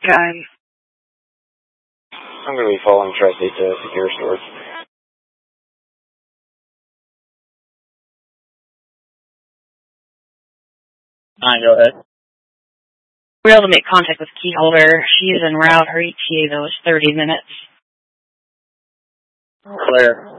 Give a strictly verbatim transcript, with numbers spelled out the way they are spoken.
time. I'm going to be following Tri-State to secure stores. Fine, go ahead. We were able to make contact with Keyholder. She is en route. Her E T A, though, is thirty minutes. Clear.